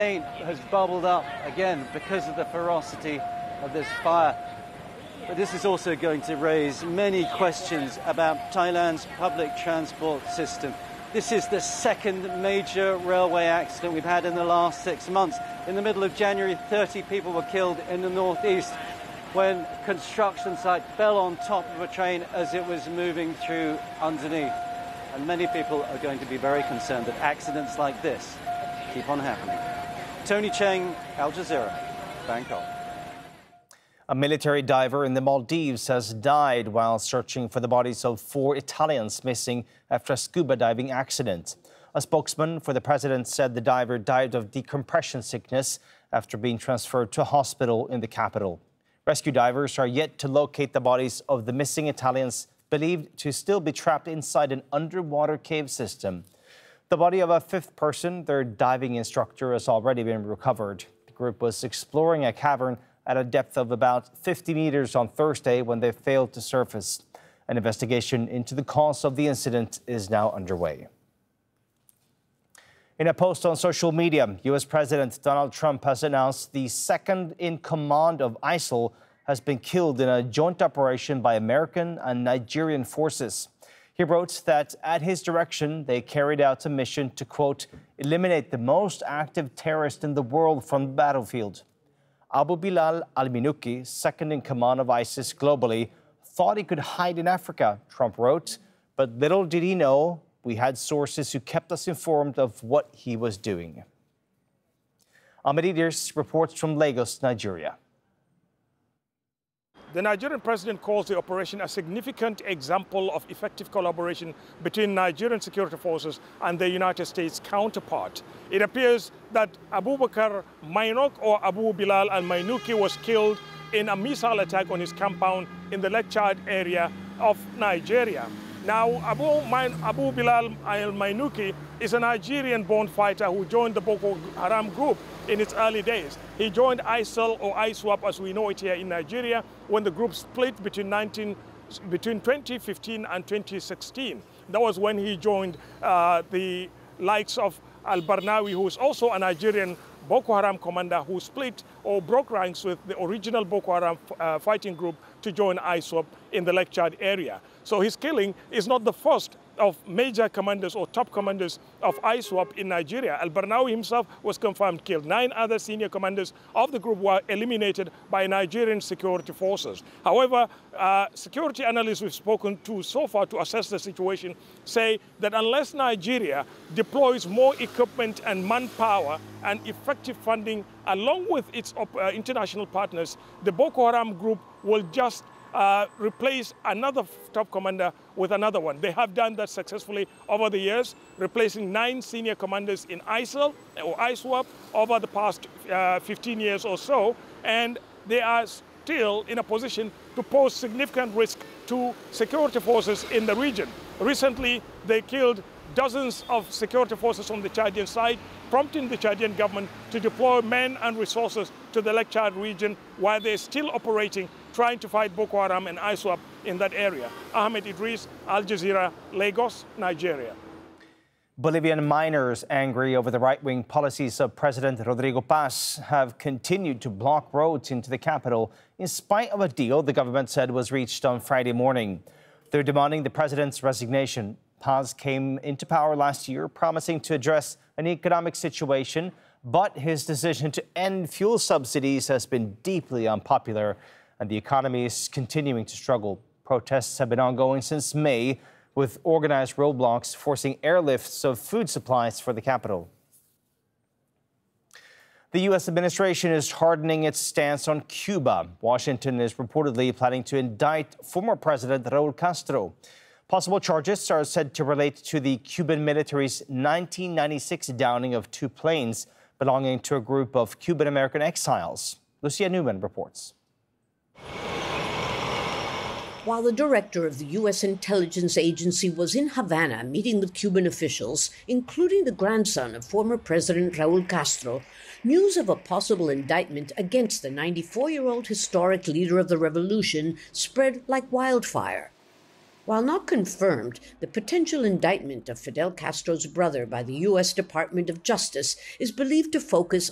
Pain has bubbled up again because of the ferocity of this fire. But this is also going to raise many questions about Thailand's public transport system. This is the second major railway accident we've had in the last 6 months. In the middle of January, 30 people were killed in the northeast when a construction site fell on top of a train as it was moving through underneath. And many people are going to be very concerned that accidents like this keep on happening. Tony Cheng, Al Jazeera, Bangkok. A military diver in the Maldives has died while searching for the bodies of 4 Italians missing after a scuba diving accident. A spokesman for the president said the diver died of decompression sickness after being transferred to a hospital in the capital. Rescue divers are yet to locate the bodies of the missing Italians, believed to still be trapped inside an underwater cave system. The body of a 5th person, their diving instructor, has already been recovered. The group was exploring a cavern at a depth of about 50 meters on Thursday when they failed to surface. An investigation into the cause of the incident is now underway. In a post on social media, U.S. President Donald Trump has announced the second in command of ISIL has been killed in a joint operation by American and Nigerian forces. He wrote that at his direction, they carried out a mission to, quote, eliminate the most active terrorist in the world from the battlefield. Abu Bilal al-Minuki, second in command of ISIS globally, thought he could hide in Africa, Trump wrote, but little did he know we had sources who kept us informed of what he was doing. Ahmed Idris reports from Lagos, Nigeria. The Nigerian president calls the operation a significant example of effective collaboration between Nigerian security forces and their United States counterpart. It appears that Abubakar Mainok or Abu Bilal al-Mainuki was killed in a missile attack on his compound in the Lake Chad area of Nigeria. Now, Abu Bilal al-Mainuki is a Nigerian-born fighter who joined the Boko Haram group in its early days. He joined ISIL or ISWAP as we know it here in Nigeria when the group split between 2015 and 2016. That was when he joined the likes of Al-Barnawi, who is also a Nigerian Boko Haram commander who split or broke ranks with the original Boko Haram fighting group to join ISWAP in the Lake Chad area. So his killing is not the first of major commanders or top commanders of ISWAP in Nigeria. Al-Barnawi himself was confirmed killed. 9 other senior commanders of the group were eliminated by Nigerian security forces. However, security analysts we've spoken to so far to assess the situation say that unless Nigeria deploys more equipment and manpower and effective funding along with its international partners, the Boko Haram group will just replace another top commander with another one. They have done that successfully over the years, replacing 9 senior commanders in ISIL or ISWAP over the past 15 years or so, and they are still in a position to pose significant risk to security forces in the region. Recently, they killed dozens of security forces on the Chadian side, prompting the Chadian government to deploy men and resources to the Lake Chad region while they're still operating, trying to fight Boko Haram and ISWAP in that area. Ahmed Idris, Al Jazeera, Lagos, Nigeria. Bolivian miners, angry over the right-wing policies of President Rodrigo Paz, have continued to block roads into the capital in spite of a deal the government said was reached on Friday morning. They're demanding the president's resignation. Paz came into power last year, promising to address an economic situation, but his decision to end fuel subsidies has been deeply unpopular, and the economy is continuing to struggle. Protests have been ongoing since May, with organized roadblocks forcing airlifts of food supplies for the capital. The U.S. administration is hardening its stance on Cuba. Washington is reportedly planning to indict former President Raul Castro. Possible charges are said to relate to the Cuban military's 1996 downing of 2 planes belonging to a group of Cuban-American exiles. Lucia Newman reports. While the director of the U.S. intelligence agency was in Havana meeting with Cuban officials, including the grandson of former President Raul Castro, news of a possible indictment against the 94-year-old historic leader of the revolution spread like wildfire. While not confirmed, the potential indictment of Fidel Castro's brother by the U.S. Department of Justice is believed to focus